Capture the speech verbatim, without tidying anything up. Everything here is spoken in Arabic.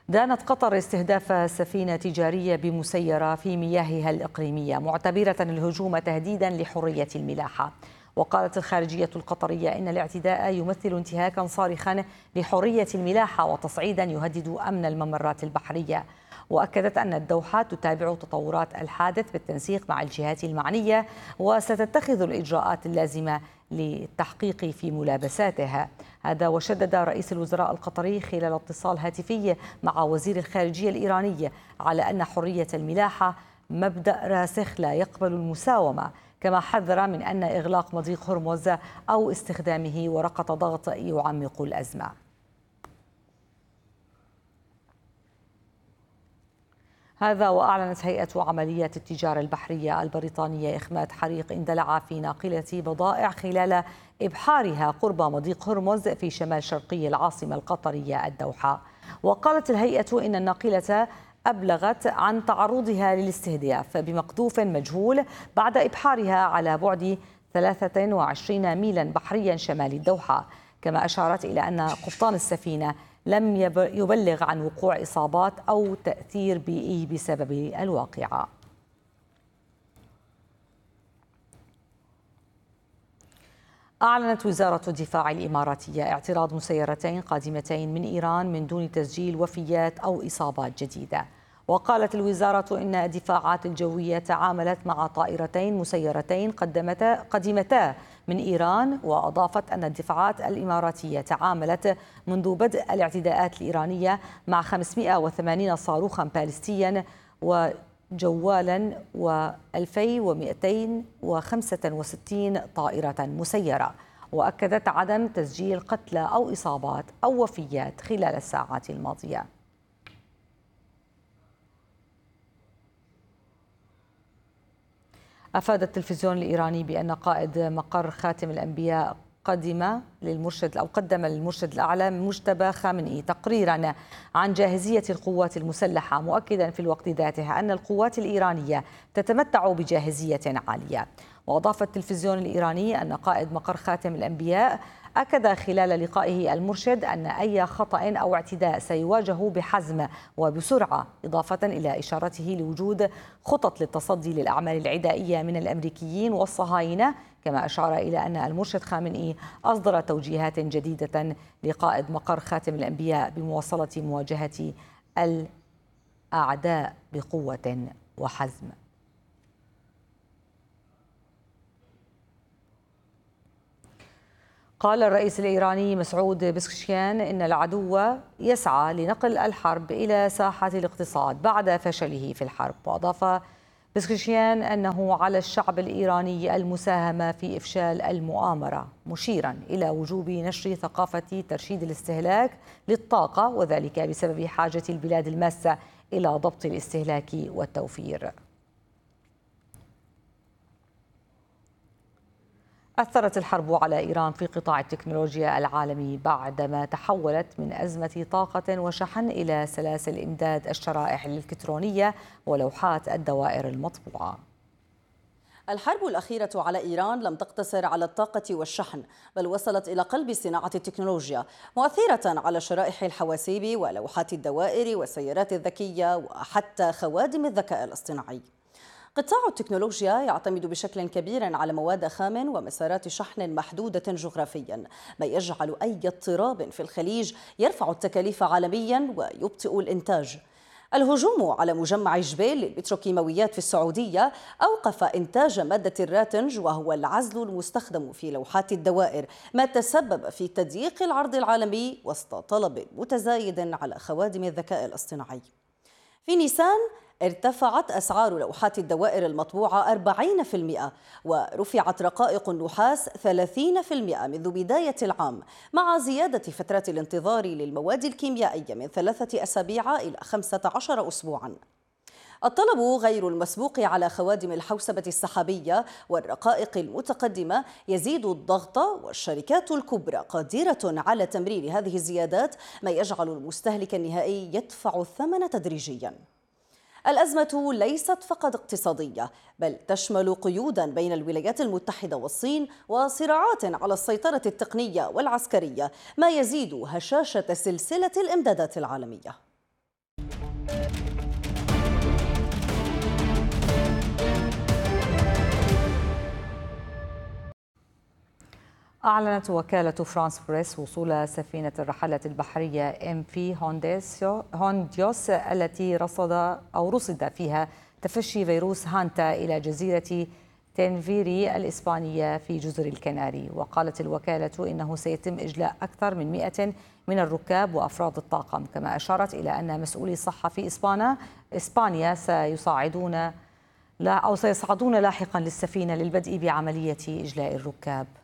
دانت قطر استهداف سفينة تجارية بمسيرة في مياهها الإقليمية، معتبرة الهجوم تهديدا لحرية الملاحة. وقالت الخارجية القطرية إن الاعتداء يمثل انتهاكا صارخا لحرية الملاحة وتصعيدا يهدد أمن الممرات البحرية. وأكدت أن الدوحة تتابع تطورات الحادث بالتنسيق مع الجهات المعنية وستتخذ الإجراءات اللازمة للتحقيق في ملابساتها. هذا وشدد رئيس الوزراء القطري خلال اتصال هاتفي مع وزير الخارجية الإيراني على أن حرية الملاحة مبدأ راسخ لا يقبل المساومة، كما حذر من أن إغلاق مضيق هرمز أو استخدامه ورقة ضغط يعمق الأزمة. هذا وأعلنت هيئة عمليات التجارة البحرية البريطانية إخماد حريق اندلع في ناقلة بضائع خلال إبحارها قرب مضيق هرمز في شمال شرقي العاصمة القطرية الدوحة. وقالت الهيئة إن الناقلة أبلغت عن تعرضها للاستهداف بمقذوف مجهول بعد إبحارها على بعد ثلاثة وعشرين ميلا بحريا شمال الدوحة. كما أشارت إلى أن قبطان السفينة لم يبلغ عن وقوع إصابات أو تأثير بيئي بسبب الواقعة. أعلنت وزارة الدفاع الإماراتية اعتراض مسيرتين قادمتين من إيران من دون تسجيل وفيات أو إصابات جديدة. وقالت الوزارة إن الدفاعات الجوية تعاملت مع طائرتين مسيرتين قدمتا قدمتا من إيران. وأضافت أن الدفاعات الإماراتية تعاملت منذ بدء الاعتداءات الإيرانية مع خمسمائة وثمانين صاروخا باليستيا وجوالا وألفين ومئتين وخمسة وستين طائرة مسيرة. وأكدت عدم تسجيل قتلى أو إصابات أو وفيات خلال الساعات الماضية. أفاد التلفزيون الإيراني بأن قائد مقر خاتم الأنبياء قدم للمرشد أو قدم للمرشد الأعلى مجتبى خامنئي تقريرا عن جاهزية القوات المسلحة، مؤكدا في الوقت ذاته أن القوات الإيرانية تتمتع بجاهزية عالية. وأضاف التلفزيون الإيراني أن قائد مقر خاتم الأنبياء أكد خلال لقائه المرشد أن أي خطأ أو اعتداء سيواجه بحزم وبسرعة، إضافة إلى إشارته لوجود خطط للتصدي للأعمال العدائية من الأمريكيين والصهاينة. كما أشار إلى أن المرشد خامنئي أصدر توجيهات جديدة لقائد مقر خاتم الأنبياء بمواصلة مواجهة الأعداء بقوة وحزم. قال الرئيس الإيراني مسعود بزكشيان إن العدو يسعى لنقل الحرب إلى ساحة الاقتصاد بعد فشله في الحرب. وأضاف بزكشيان أنه على الشعب الإيراني المساهمة في إفشال المؤامرة، مشيرا إلى وجوب نشر ثقافة ترشيد الاستهلاك للطاقة، وذلك بسبب حاجة البلاد الماسة إلى ضبط الاستهلاك والتوفير. أثرت الحرب على إيران في قطاع التكنولوجيا العالمي بعدما تحولت من أزمة طاقة وشحن إلى سلاسل إمداد الشرائح الإلكترونية ولوحات الدوائر المطبوعة. الحرب الأخيرة على إيران لم تقتصر على الطاقة والشحن، بل وصلت إلى قلب صناعة التكنولوجيا، مؤثرة على شرائح الحواسيب ولوحات الدوائر والسيارات الذكية وحتى خوادم الذكاء الاصطناعي. قطاع التكنولوجيا يعتمد بشكل كبير على مواد خام ومسارات شحن محدودة جغرافيا، ما يجعل أي اضطراب في الخليج يرفع التكاليف عالميا ويبطئ الإنتاج. الهجوم على مجمع جبيل للبتروكيماويات في السعودية أوقف إنتاج مادة الراتنج، وهو العزل المستخدم في لوحات الدوائر، ما تسبب في تضييق العرض العالمي وسط طلب متزايد على خوادم الذكاء الاصطناعي. في نيسان ارتفعت أسعار لوحات الدوائر المطبوعة أربعين بالمئة، ورفعت رقائق النحاس ثلاثين بالمئة منذ بداية العام، مع زيادة فترات الانتظار للمواد الكيميائية من ثلاثة أسابيع إلى خمسة عشر أسبوعاً. الطلب غير المسبوق على خوادم الحوسبة السحابية والرقائق المتقدمة يزيد الضغط، والشركات الكبرى قادرة على تمرير هذه الزيادات، ما يجعل المستهلك النهائي يدفع الثمن تدريجياً. الأزمة ليست فقط اقتصادية، بل تشمل قيودا بين الولايات المتحدة والصين وصراعات على السيطرة التقنية والعسكرية، ما يزيد هشاشة سلسلة الإمدادات العالمية. أعلنت وكالة فرانس بريس وصول سفينة الرحلة البحرية إم في هونديوس التي رصد أو رصد فيها تفشي فيروس هانتا إلى جزيرة تنفيري الإسبانية في جزر الكناري. وقالت الوكالة إنه سيتم إجلاء أكثر من مئة من الركاب وأفراد الطاقم، كما أشارت إلى أن مسؤولي الصحة في إسبانيا إسبانيا سيصعدون أو سيصعدون لاحقا للسفينة للبدء بعملية إجلاء الركاب.